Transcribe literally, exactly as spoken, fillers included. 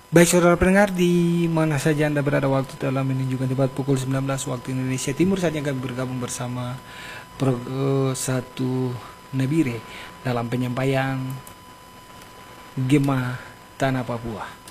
Baik saudara pendengar, di mana saja Anda berada, waktu telah menunjukkan tepat pukul sembilan belas waktu Indonesia Timur. Saatnya kami bergabung bersama Pro satu Nabire dalam penyampaian Gema Tanah Papua.